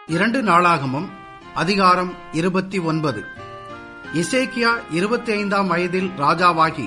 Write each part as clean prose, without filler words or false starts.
2 நாளாகமம் அதிகாரம் 29. எசேக்கியா 25ஆம் வயதில் ராஜாவாகி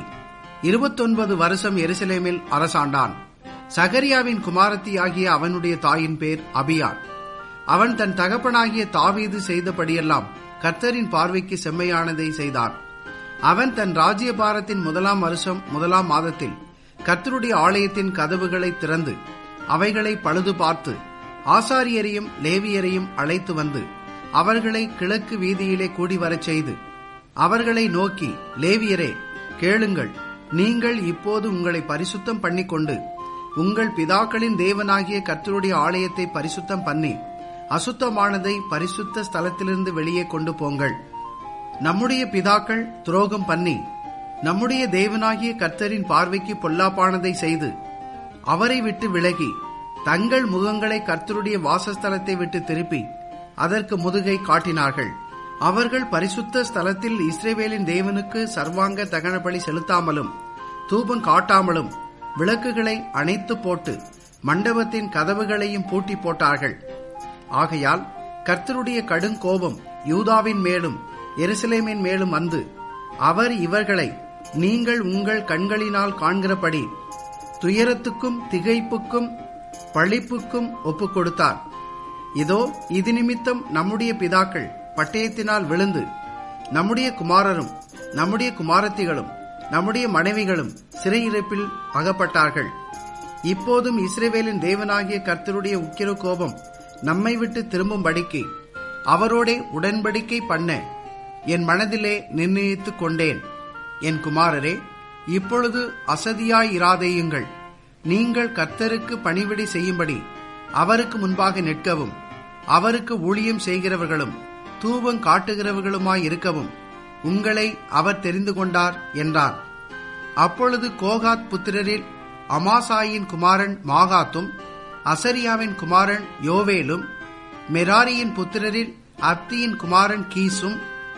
29 வருஷம் எருசலேமில் அரசாண்டான். சகரியாவின் குமாரத்தியாகிய அவனுடைய தாயின் பேர் அபியாள். அவன் தன் தகப்பனாகிய தாவீது செய்தபடியெல்லாம் கர்த்தரின் பார்வைக்கு செம்மையானதை செய்தான். அவன் தன் ராஜ்யபாரத்தின் 1ஆம் வருஷம் 1ஆம் மாதத்தில் கர்த்தருடைய ஆலயத்தின் கதவுகளை திறந்து அவைகளை பழுது பார்த்து ஆசாரியரையும் லேவியரையும் அழைத்து வந்து அவர்களை கிழக்கு வீதியிலே கூடி வரச் செய்து அவர்களை நோக்கி, லேவியரே கேளுங்கள், நீங்கள் இப்போது உங்களை பரிசுத்தம் பண்ணிக்கொண்டு உங்கள் பிதாக்களின் தேவனாகிய கர்த்தருடைய ஆலயத்தை பரிசுத்தம் பண்ணி அசுத்தமானதை பரிசுத்த ஸ்தலத்திலிருந்து வெளியே கொண்டு போங்கள். நம்முடைய பிதாக்கள் துரோகம் பண்ணி நம்முடைய தேவனாகிய கர்த்தரின் பார்வைக்கு பொல்லாப்பானதை செய்து அவரை விட்டு விலகி தங்கள் முகங்களை கர்த்தருடைய வாசஸ்தலத்தை விட்டு திருப்பி அதற்கு முதுகை காட்டினார்கள். அவர்கள் பரிசுத்த ஸ்தலத்தில் இஸ்ரவேலின் தேவனுக்கு சர்வாங்க தகன பலி செலுத்தாமலும் தூபம் காட்டாமலும் விளக்குகளை அணைத்து போட்டு மண்டபத்தின் கதவுகளையும் பூட்டி போட்டார்கள். ஆகையால் கர்த்தருடைய கடுங்கோபம் யூதாவின் மேலும் எருசலேமின் மேலும் வந்து அவர் இவர்களை நீங்கள் உங்கள் கண்களினால் காண்கிறபடி துயரத்துக்கும் திகைப்புக்கும் பழிப்புக்கும் ஒப்புக் கொடுத்தார். இதோ இது நிமித்தம் நம்முடைய பிதாக்கள் பட்டயத்தினால் விழுந்து நம்முடைய குமாரரும் நம்முடைய குமாரத்திகளும் நம்முடைய மனைவிகளும் சிறையிருப்பில் அகப்பட்டார்கள். இப்போதும் இஸ்ரவேலின் தேவனாகிய கர்த்தருடைய உக்கிர கோபம் நம்மை விட்டு திரும்பும்படிக்கு அவரோடே உடன்படிக்கை பண்ண என் மனதிலே நிர்ணயித்துக் கொண்டேன். என் குமாரரே, இப்பொழுது அசதியாயிராதேயுங்கள். நீங்கள் கர்த்தருக்கு பணிவிடை செய்யும்படி அவருக்கு முன்பாக நிற்கவும் அவருக்கு ஊழியம் செய்கிறவர்களும் தூபம் காட்டுகிறவர்களுமாயிருக்கவும் உங்களை அவர் தெரிந்து கொண்டார் என்றார். அப்பொழுது கோகாத் புத்திரரில் அமாசாயின் குமாரன் மாகாத்தும் அசரியாவின் குமாரன் யோவேலும் மெராரியின் புத்திரரில் அப்தியின் குமாரன் கீசும்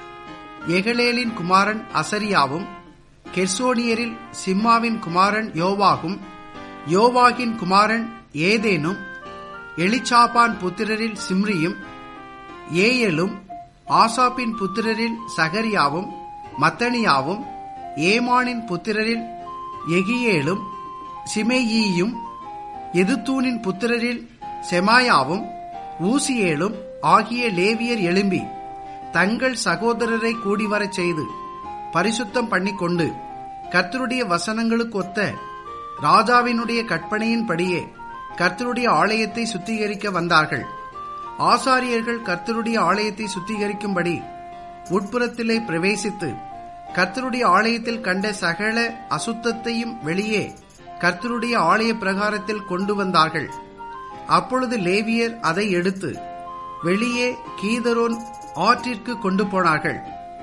எகலேலின் குமாரன் அசரியாவும் கெர்சோனியரில் சிம்மாவின் குமாரன் யோவாகும் யோவாகின் குமாரன் ஏதேனும் எலிச்சாபான் புத்திரரில் சிம்ரியும் ஏயலும் ஆசாப்பின் புத்திரரில் சகரியாவும் மத்தனியாவும் ஏமானின் புத்திரரில் எகியேலும் சிமேயியும் எதுத்தூனின் புத்திரரில் செமாயாவும் ஊசியேலும் ஆகிய லேவியர் எழும்பி தங்கள் சகோதரரை கூடிவரச் செய்து பரிசுத்தம் பண்ணிக்கொண்டு கர்த்தருடைய வசனங்களுக்கு ஒத்த ராஜாவினுடைய கற்பனையின்படியே கர்த்தருடைய ஆலயத்தை சுத்திகரிக்க வந்தார்கள். ஆசாரியர்கள் கர்த்தருடைய ஆலயத்தை சுத்திகரிக்கும்படி உட்புறத்திலே பிரவேசித்து கர்த்தருடைய ஆலயத்தில் கண்ட சகல அசுத்தத்தையும் வெளியே கர்த்தருடைய ஆலய பிரகாரத்தில் கொண்டு வந்தார்கள். அப்பொழுது லேவியர் அதை எடுத்து வெளியே கீதரோன் ஆற்றிற்கு கொண்டு போனார்கள்.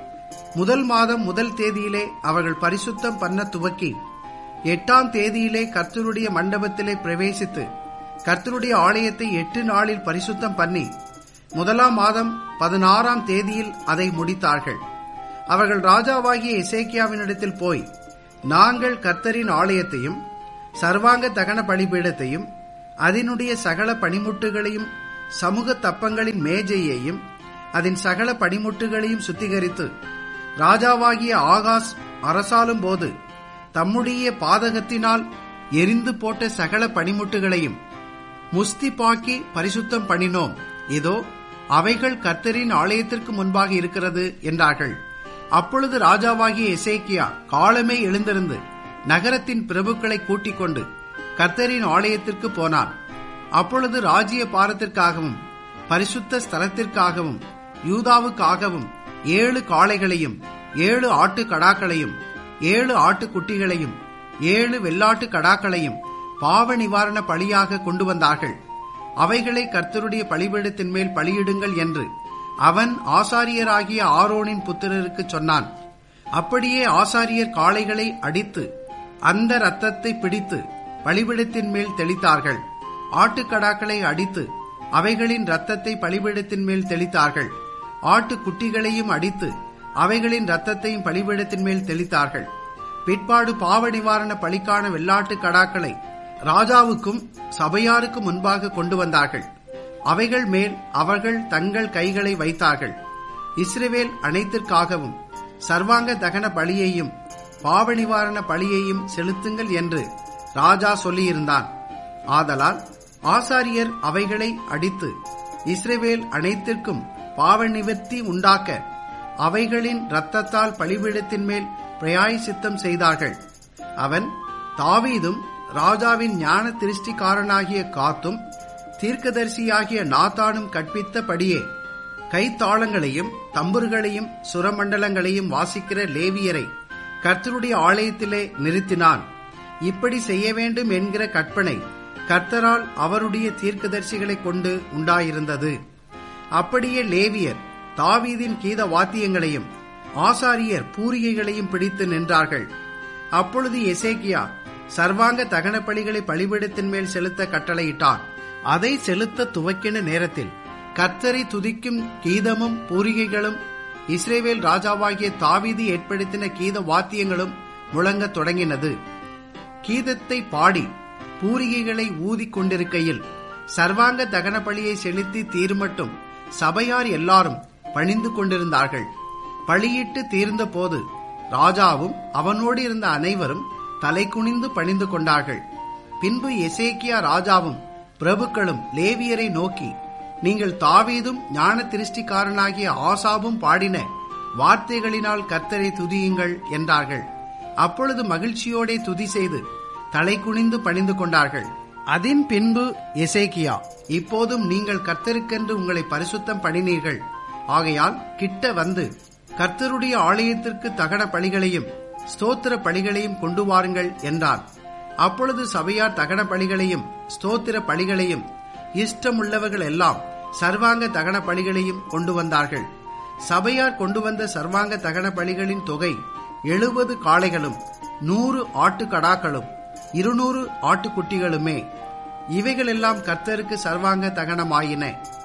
1 மாதம் 1 தேதியிலே அவர்கள் பரிசுத்தம் பண்ண துவக்கி 8ஆம் தேதியிலே கர்த்தருடைய மண்டபத்திலே பிரவேசித்து கர்த்தருடைய ஆலயத்தை 8 நாளில் பரிசுத்தம் பண்ணி 1ஆம் மாதம் 16ஆம் தேதியில் அதை முடித்தார்கள். அவர்கள் ராஜாவாகிய எசேக்கியாவினிடத்தில் போய், நாங்கள் கர்த்தரின் ஆலயத்தையும் சர்வாங்க தகன பலிபீடத்தையும் அதனுடைய சகல பணிமுட்டுகளையும் சமூக தப்பங்களின் மேஜையையும் அதன் சகல பணிமுட்டுகளையும் சுத்திகரித்து ராஜாவாகிய ஆகாஸ் அரசாளும் போது தம்முடைய பாதகத்தினால் எரிந்து போட்ட சகல பணிமுட்டுகளையும் முஸ்திபாக்கி பரிசுத்தம் பண்ணினோம். இதோ அவைகள் கர்த்தரின் ஆலயத்திற்கு முன்பாக இருக்கிறது என்றார்கள். அப்பொழுது ராஜாவாகிய எசேக்கியா காலமே எழுந்திருந்து நகரத்தின் பிரபுக்களை கூட்டிக் கொண்டு கர்த்தரின் ஆலயத்திற்கு போனான். அப்பொழுது ராஜ்ய பாரத்திற்காகவும் பரிசுத்த ஸ்தலத்திற்காகவும் யூதாவுக்காகவும் 7 காளைகளையும் 7 ஆட்டு கடாக்களையும் 7 ஆட்டுக்குட்டிகளையும் 7 வெள்ளாட்டு கடாக்களையும் பாவ நிவாரண பலியாக கொண்டு வந்தார்கள். அவைகளை கர்த்தருடைய பலிபீடத்தின் மேல் பலியிடுங்கள் என்று அவன் ஆசாரியராகிய ஆரோனின் புத்திரருக்கு சொன்னான். அப்படியே ஆசாரியர் காளைகளை அடித்து அந்த இரத்தத்தை பிடித்து பலிபீடத்தின் மேல் தெளித்தார்கள். ஆட்டுக்கடாக்களை அடித்து அவைகளின் இரத்தத்தை பலிபீடத்தின் மேல் தெளித்தார்கள். ஆட்டுக்குட்டிகளையும் அடித்து அவைகளின் இரத்தத்தையும் பலிபீடத்தின் மேல் தெளித்தார்கள். பிற்பாடு பாவ நிவாரண பலிக்கான வெள்ளாட்டு கடாக்களை ராஜாவுக்கும் சபையாருக்கு முன்பாக கொண்டு வந்தார்கள். அவைகள் மேல் அவர்கள் தங்கள் கைகளை வைத்தார்கள். இஸ்ரவேல் அனைத்திற்காகவும் சர்வாங்க தகன பலியையும் பாவ நிவாரண பலியையும் செலுத்துங்கள் என்று ராஜா சொல்லியிருந்தான். ஆதலால் ஆசாரியர் அவைகளை அடித்து இஸ்ரவேல் அனைத்திற்கும் பாவ நிவர்த்தி உண்டாக்க அவைகளின் இரத்தத்தால் பலிபீடத்தின் மேல் பிரயாயசித்தம் செய்தார்கள். அவன் தாவீதும் ராஜாவின் ஞான திருஷ்டிக்காரனாகிய காத்தும் தீர்க்கதரிசியாகிய நாத்தானும் கற்பித்தபடியே கைத்தாளங்களையும் தம்புர்களையும் சுரமண்டலங்களையும் வாசிக்கிற லேவியரை கர்த்தருடைய ஆலயத்திலே நிறுத்தினான். இப்படி செய்ய வேண்டும் என்கிற கற்பனை கர்த்தரால் அவருடைய தீர்க்கதரிசிகளை கொண்டு உண்டாயிருந்தது. அப்படியே லேவியர் தாவீதின் கீத வாத்தியங்களையும் ஆசாரியர் பூரிகைகளையும் பிடித்து நின்றார்கள். அப்பொழுது எசேக்கியா சர்வாங்க தகன பலிகளை பலிபீடத்தின் மேல் செலுத்த கட்டளையிட்டான். அதை செலுத்த துவக்கின நேரத்தில் கர்த்தரை துதிக்கும் கீதமும் பூரிகைகளும் இஸ்ரவேல் ராஜாவாகிய தாவீது ஏற்படுத்தின கீத வாத்தியங்களும் முழங்கத் தொடங்கினது. கீதத்தை பாடி பூரிகைகளை ஊதிக் கொண்டிருக்கையில் சர்வாங்க தகன பலியை செலுத்தி தீர்மட்டும் சபையார் எல்லாரும் பணிந்து கொண்டிருந்தார்கள். பலியிட்டு தீர்ந்த போது ராஜாவும் அவனோடு இருந்த அனைவரும் தலை குனிந்து பணிந்து கொண்டார்கள். பின்பு எசேக்கியா ராஜாவும் பிரபுக்களும் லேவியரை நோக்கி, நீங்கள் தாவீதும் ஞான திருஷ்டிக்காரனாகிய ஆசாபும் பாடின வார்த்தைகளினால் கர்த்தரை துதியுங்கள் என்றார்கள். அப்பொழுது மகிழ்ச்சியோடே துதி செய்து தலை குனிந்து பணிந்து கொண்டார்கள். அதன் பின்பு எசேக்கியா, இப்போதும் நீங்கள் கர்த்தருக்கென்று உங்களை பரிசுத்தம் பண்ணினீர்கள். ஆகையால் கிட்ட வந்து கர்த்தருடைய ஆலயத்திற்கு தகன பலிகளையும் ஸ்தோத்திர பலிகளையும் கொண்டு வாருங்கள் என்றான். அப்பொழுது சபையார் தகன பலிகளையும் ஸ்தோத்திர பலிகளையும் இஷ்டமுள்ளவர்கள் எல்லாம் சர்வாங்க தகன பலிகளையும் கொண்டு வந்தார்கள். சபையார் கொண்டு வந்த சர்வாங்க தகன பலிகளின் தொகை 70 காளைகளும் 100 ஆட்டுக்கடாக்களும் 200 ஆட்டுக்குட்டிகளுமே. இவைகளெல்லாம் கர்த்தருக்கு சர்வாங்க தகனமாயின.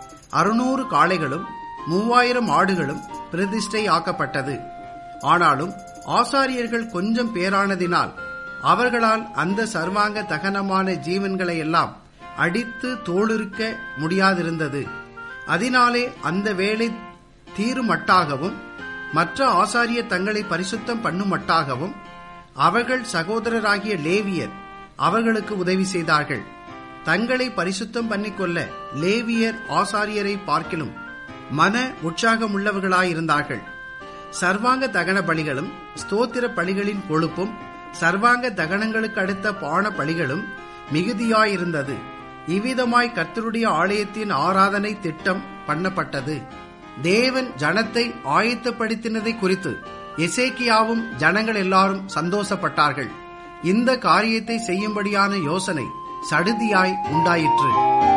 600 காளைகளும் 3000 ஆடுகளும் பிரதிஷ்டை ஆக்கப்பட்டது. ஆனாலும் ஆசாரியர்கள் கொஞ்சம் பேரானதினால் அவர்களால் அந்த சர்வாங்க தகனமான ஜீவன்களை எல்லாம் அடித்து தோலுரிக்க முடியாதிருந்தது. அதனாலே அந்த வேலை தீருமட்டாகவும் மற்ற ஆசாரியர் தங்களை பரிசுத்தம் பண்ணுமட்டாகவும் அவர்கள் சகோதரராகிய லேவியர் அவர்களுக்கு உதவி செய்தார்கள். தங்களை பரிசுத்தம் பண்ணிக்கொள்ள லேவியர் ஆசாரியரை பார்க்கிலும் மன உற்சாகமுள்ளவர்களாயிருந்தார்கள். சர்வாங்க தகன பலிகளும் ஸ்தோத்திர பலிகளின் கொழுப்பும் சர்வாங்க தகனங்களுக்கு அடுத்த பான பலிகளும் மிகுதியாயிருந்தது. இவ்விதமாய் கர்த்தருடைய ஆலயத்தின் ஆராதனை திட்டம் பண்ணப்பட்டது. தேவன் ஜனத்தை ஆயத்தப்படுத்தினதை குறித்து எசேக்கியாவும் ஜனங்கள் எல்லாரும் சந்தோஷப்பட்டார்கள். இந்த காரியத்தை செய்யும்படியான யோசனை சடுதியாய் உண்டாயிற்று.